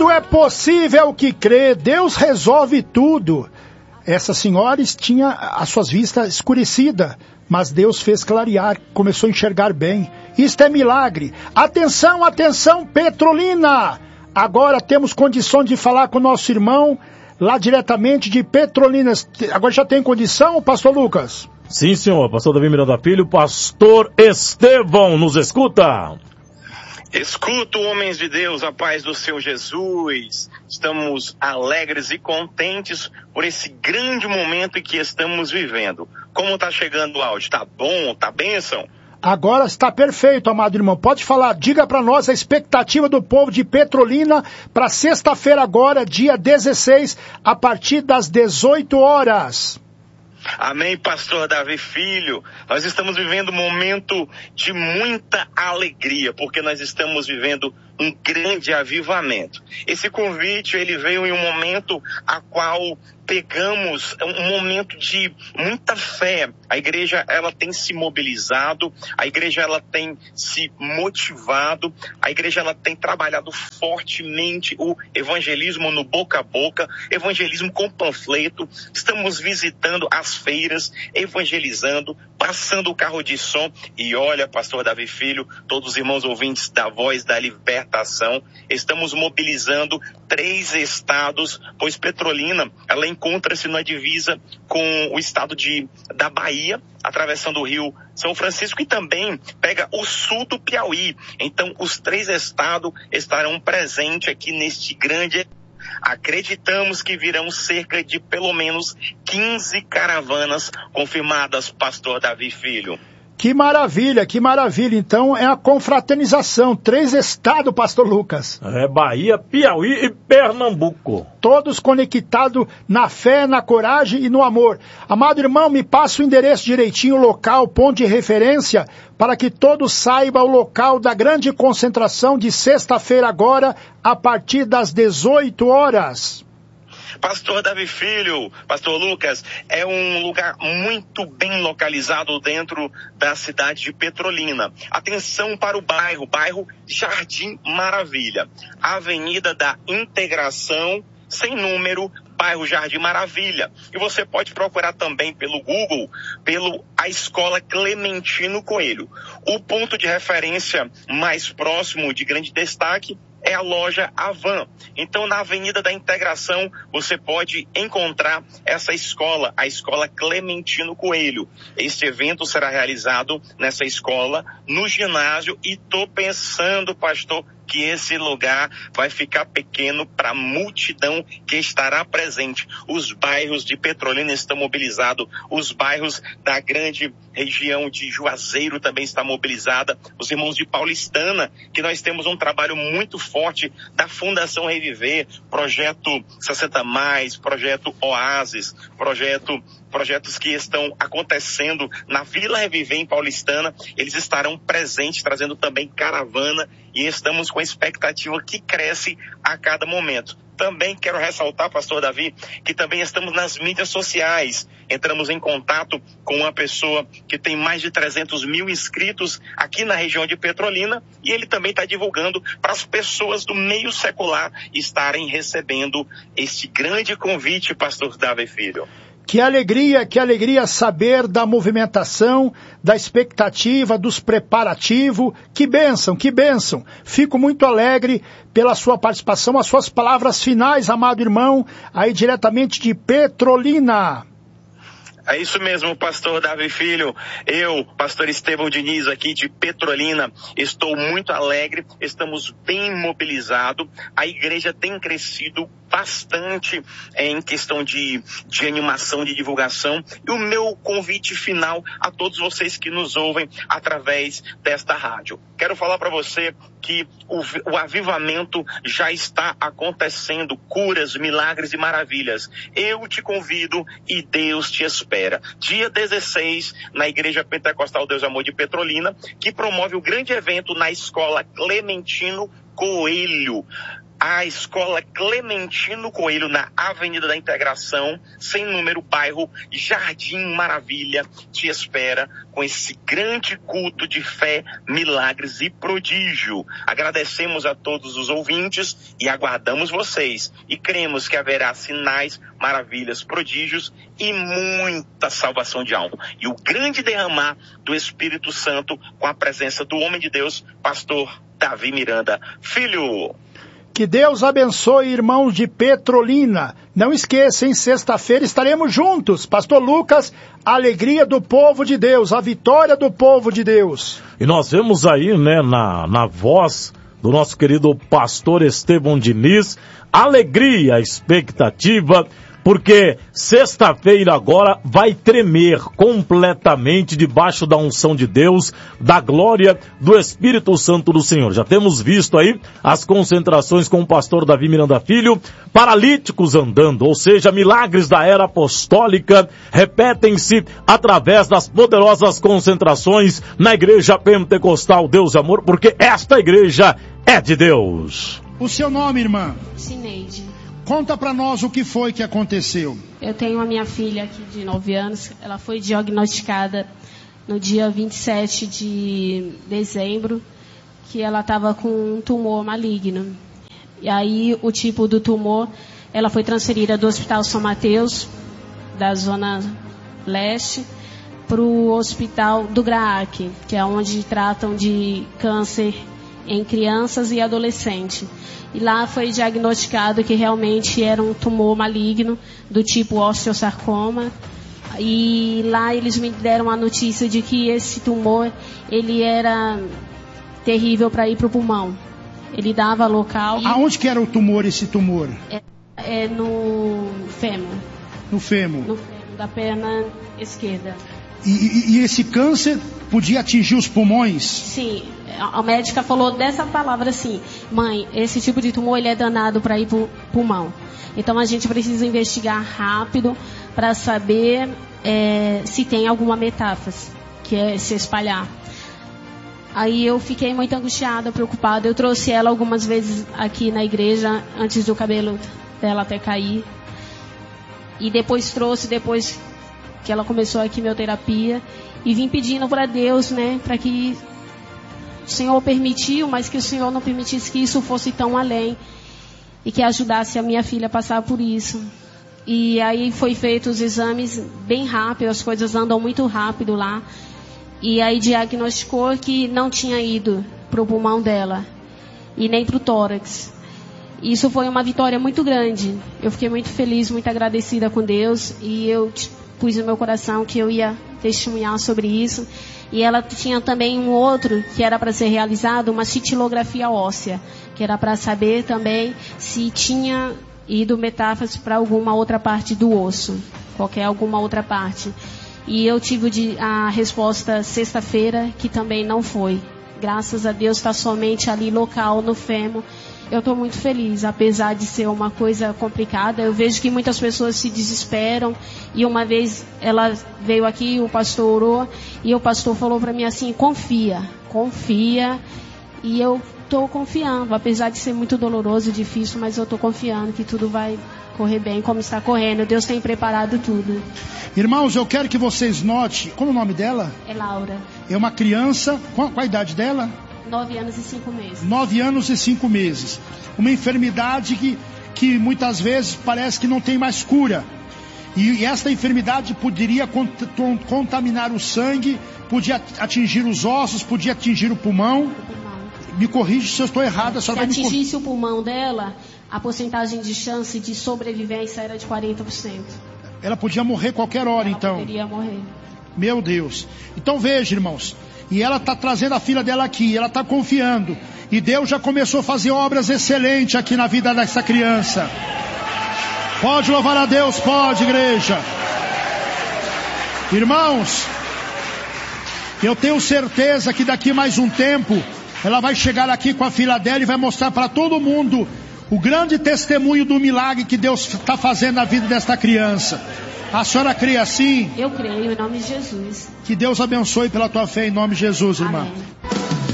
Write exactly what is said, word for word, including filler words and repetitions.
Tudo é possível que crê, Deus resolve tudo. Essa senhora tinha as suas vistas escurecidas, mas Deus fez clarear, começou a enxergar bem. Isto é milagre. Atenção, atenção, Petrolina! Agora temos condições de falar com o nosso irmão, lá diretamente de Petrolina. Agora já tem condição, pastor Lucas? Sim, senhor. Pastor Davi Miranda Filho, pastor Estevão, nos escuta? Escuto, homens de Deus, a paz do Senhor Jesus. Estamos alegres e contentes por esse grande momento em que estamos vivendo. Como está chegando o áudio? Tá bom? Tá bênção? Agora está perfeito, amado irmão. Pode falar, diga para nós a expectativa do povo de Petrolina para sexta-feira agora, dia dezesseis, a partir das dezoito horas. Amém, pastor Davi Filho. Nós estamos vivendo um momento de muita alegria, porque nós estamos vivendo um grande avivamento. Esse convite, ele veio em um momento a qual pegamos um momento de muita fé. A igreja, ela tem se mobilizado, a igreja, ela tem se motivado, a igreja, ela tem trabalhado fortemente o evangelismo no boca a boca, evangelismo com panfleto. Estamos visitando as feiras, evangelizando, passando o carro de som. E olha, pastor Davi Filho, todos os irmãos ouvintes da Voz da Libertação, estamos mobilizando três estados, pois Petrolina, ela encontra-se na divisa com o estado de, da Bahia, atravessando o rio São Francisco, e também pega o sul do Piauí. Então, os três estados estarão presentes aqui neste grande. Acreditamos que virão cerca de pelo menos quinze caravanas confirmadas, pastor Davi Filho. Que maravilha, que maravilha. Então é a confraternização. Três estados, pastor Lucas. É Bahia, Piauí e Pernambuco. Todos conectados na fé, na coragem e no amor. Amado irmão, me passa o endereço direitinho, o local, ponto de referência, para que todos saibam o local da grande concentração de sexta-feira agora, a partir das dezoito horas. Pastor Davi Filho, pastor Lucas, é um lugar muito bem localizado dentro da cidade de Petrolina. Atenção para o bairro, bairro Jardim Maravilha, Avenida da Integração, sem número, bairro Jardim Maravilha. E você pode procurar também pelo Google, pelo a Escola Clementino Coelho. O ponto de referência mais próximo de grande destaque é a loja Avan. Então, na Avenida da Integração, você pode encontrar essa escola, a Escola Clementino Coelho. Este evento será realizado nessa escola, no ginásio, e tô pensando, pastor, que esse lugar vai ficar pequeno para a multidão que estará presente. Os bairros de Petrolina estão mobilizados, os bairros da grande região de Juazeiro também estão mobilizados, os irmãos de Paulistana, que nós temos um trabalho muito forte da Fundação Reviver, projeto sessenta mais, projeto Oásis, projeto projetos que estão acontecendo na Vila Reviver em Paulistana. Eles estarão presentes, trazendo também caravana, e estamos com a expectativa que cresce a cada momento. Também quero ressaltar, pastor Davi, que também estamos nas mídias sociais. Entramos em contato com uma pessoa que tem mais de trezentos mil inscritos aqui na região de Petrolina, e ele também está divulgando para as pessoas do meio secular estarem recebendo este grande convite, pastor Davi Filho. Que alegria, que alegria saber da movimentação, da expectativa, dos preparativos. Que bênção, que bênção. Fico muito alegre pela sua participação. As suas palavras finais, amado irmão, aí diretamente de Petrolina. É isso mesmo, pastor Davi Filho. Eu, pastor Estevão Diniz, aqui de Petrolina, estou muito alegre, estamos bem mobilizados. A igreja tem crescido bastante em questão de, de animação, de divulgação. E o meu convite final a todos vocês que nos ouvem através desta rádio. Quero falar para você que o, o avivamento já está acontecendo, curas, milagres e maravilhas. Eu te convido e Deus te espera. Dia dezesseis, na Igreja Pentecostal Deus Amor de Petrolina, que promove o grande evento na Escola Clementino Coelho. a Escola Clementino Coelho, na Avenida da Integração, sem número, bairro Jardim Maravilha, te espera com esse grande culto de fé, milagres e prodígio. Agradecemos a todos os ouvintes e aguardamos vocês. E cremos que haverá sinais, maravilhas, prodígios e muita salvação de alma. E o grande derramar do Espírito Santo com a presença do homem de Deus, pastor Davi Miranda Filho. Que Deus abençoe, irmãos de Petrolina. Não esqueça, em sexta-feira estaremos juntos. Pastor Lucas, a alegria do povo de Deus, a vitória do povo de Deus. E nós vemos aí, né, na, na voz do nosso querido pastor Estevão Diniz, alegria, expectativa, porque sexta-feira agora vai tremer completamente debaixo da unção de Deus, da glória do Espírito Santo do Senhor. Já temos visto aí as concentrações com o pastor Davi Miranda Filho, paralíticos andando, ou seja, milagres da era apostólica repetem-se através das poderosas concentrações na Igreja Pentecostal Deus e Amor, porque esta igreja é de Deus. O seu nome, irmã? Cineide. Conta pra nós o que foi que aconteceu. Eu tenho a minha filha aqui de nove anos. Ela foi diagnosticada no dia vinte e sete de dezembro, que ela estava com um tumor maligno. E aí o tipo do tumor, ela foi transferida do Hospital São Mateus, da Zona Leste, para o Hospital do Graac, que é onde tratam de câncer em crianças e adolescentes. E lá foi diagnosticado que realmente era um tumor maligno do tipo osteosarcoma. E lá eles me deram a notícia de que esse tumor, ele era terrível para ir para o pulmão. Ele dava local. Aonde que era o tumor, esse tumor? É, é no fêmur. No fêmur? No fêmur da perna esquerda. E, e, e esse câncer podia atingir os pulmões? Sim, a médica falou dessa palavra assim: mãe, esse tipo de tumor ele é danado para ir para o pulmão. Então a gente precisa investigar rápido para saber é, se tem alguma metástase, que é se espalhar. Aí eu fiquei muito angustiada, preocupada. Eu trouxe ela algumas vezes aqui na igreja antes do cabelo dela até cair. E depois trouxe, depois que ela começou a quimioterapia, e vim pedindo para Deus, né, para que o Senhor permitiu, mas que o Senhor não permitisse que isso fosse tão além e que ajudasse a minha filha a passar por isso. E aí foi feito os exames bem rápido, as coisas andam muito rápido lá, e aí diagnosticou que não tinha ido para o pulmão dela e nem para o tórax. Isso foi uma vitória muito grande. Eu fiquei muito feliz, muito agradecida com Deus, e eu pus no meu coração que eu ia testemunhar sobre isso. E ela tinha também um outro que era para ser realizado, uma cintilografia óssea, que era para saber também se tinha ido metástase para alguma outra parte do osso, qualquer alguma outra parte. E eu tive de, a resposta sexta-feira, que também não foi. Graças a Deus está somente ali local, no fêmur. Eu estou muito feliz, apesar de ser uma coisa complicada. Eu vejo que muitas pessoas se desesperam. E uma vez ela veio aqui, o pastor orou, e o pastor falou para mim assim: confia, confia. E eu estou confiando, apesar de ser muito doloroso e difícil, mas eu estou confiando que tudo vai correr bem como está correndo. Deus tem preparado tudo. Irmãos, eu quero que vocês notem, como é o nome dela? É Laura. É uma criança, qual, qual a idade dela? Nove anos e cinco meses. Nove anos e cinco meses. Uma enfermidade que, que muitas vezes parece que não tem mais cura. E, e esta enfermidade poderia cont, contaminar o sangue, podia atingir os ossos, podia atingir o pulmão. O pulmão. Me corrige se eu estou errado. Se atingisse o pulmão dela, a porcentagem de chance de sobrevivência era de quarenta por cento. Ela podia morrer qualquer hora, ela então. Poderia morrer. Meu Deus. Então veja, irmãos. E ela está trazendo a filha dela aqui, ela está confiando. E Deus já começou a fazer obras excelentes aqui na vida dessa criança. Pode louvar a Deus, pode, igreja. Irmãos, eu tenho certeza que daqui mais um tempo, ela vai chegar aqui com a filha dela e vai mostrar para todo mundo o grande testemunho do milagre que Deus está fazendo na vida desta criança. A senhora crê assim? Eu creio, em nome de Jesus. Que Deus abençoe pela tua fé, em nome de Jesus, irmã. Amém.